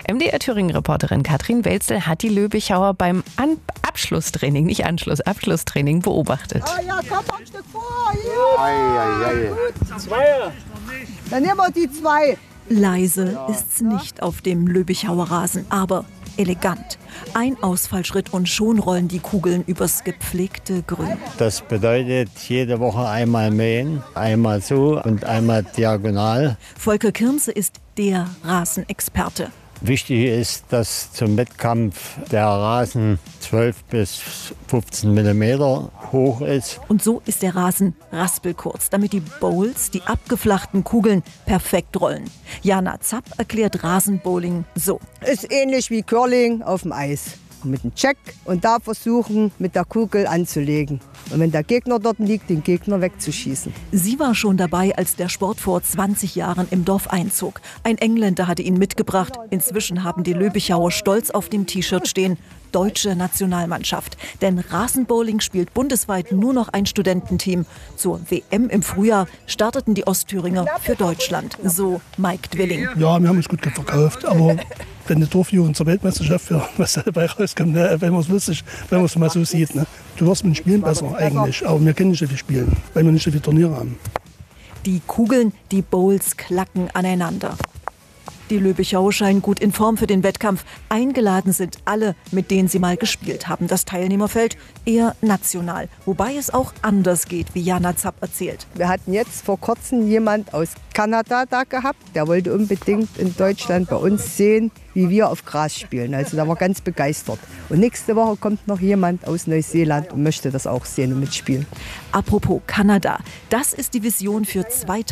MDR Thüringen-Reporterin Katrin Welzel hat die Löbichauer beim Abschlusstraining, nicht Anschluss, Abschlusstraining beobachtet. Ah ja, komm ein Stück vor. Ja. Gut. Zweier. Dann nehmen wir die 2. Leise ist's nicht auf dem Löbichauer Rasen, aber elegant. Ein Ausfallschritt und schon rollen die Kugeln übers gepflegte Grün. Das bedeutet, jede Woche einmal mähen, einmal so und einmal diagonal. Volker Kirmse ist der Rasenexperte. Wichtig ist, dass zum Wettkampf der Rasen 12 bis 15 Millimeter hoch ist. Und so ist der Rasen raspelkurz, damit die Bowls, die abgeflachten Kugeln, perfekt rollen. Jana Zapp erklärt Rasenbowling so. Ist ähnlich wie Curling auf dem Eis. Mit einem Check und da versuchen, mit der Kugel anzulegen. Und wenn der Gegner dort liegt, den Gegner wegzuschießen. Sie war schon dabei, als der Sport vor 20 Jahren im Dorf einzog. Ein Engländer hatte ihn mitgebracht. Inzwischen haben die Löbichauer stolz auf dem T-Shirt stehen: Deutsche Nationalmannschaft. Denn Rasenbowling spielt bundesweit nur noch ein Studententeam. Zur WM im Frühjahr starteten die Ostthüringer für Deutschland. So Mike Dwilling. Ja, wir haben uns gut verkauft, aber wenn die Dorfjugend zur Weltmeisterschaft für was dabei rauskommt, ne, wenn man es mal so sieht. Ne. Du wirst mit den Spielen besser eigentlich, aber wir können nicht so viel spielen, weil wir nicht so viele Turniere haben. Die Kugeln, die Bowls klacken aneinander. Die Löbichauer scheinen gut in Form für den Wettkampf. Eingeladen sind alle, mit denen sie mal gespielt haben. Das Teilnehmerfeld eher national, wobei es auch anders geht, wie Jana Zapp erzählt. Wir hatten jetzt vor kurzem jemand aus Kanada da gehabt. Der wollte unbedingt in Deutschland bei uns sehen, wie wir auf Gras spielen. Also der war ganz begeistert. Und nächste Woche kommt noch jemand aus Neuseeland und möchte das auch sehen und mitspielen. Apropos Kanada, das ist die Vision für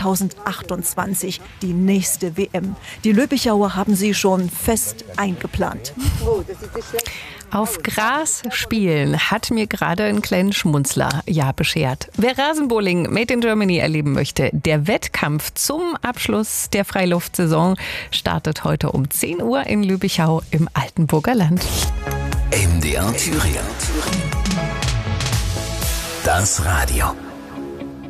2028, die nächste WM. Die Löbichauer haben sie schon fest eingeplant. Auf Gras spielen hat mir gerade einen kleinen Schmunzler beschert. Wer Rasenbowling Made in Germany erleben möchte, der Wettkampf zum Abschluss der Freiluftsaison startet heute um 10 Uhr in Löbichau im Altenburger Land. MDR Thüringen. Das Radio.